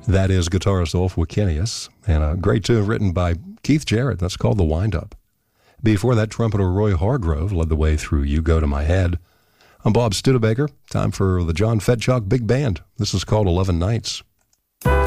That is guitarist Ulf Wikenius, and a great tune written by Keith Jarrett. That's called The Wind-Up. Before that, trumpeter Roy Hargrove led the way through You Go to My Head. I'm Bob Studebaker. Time for the John Fedchuk Big Band. This is called 11 Nights.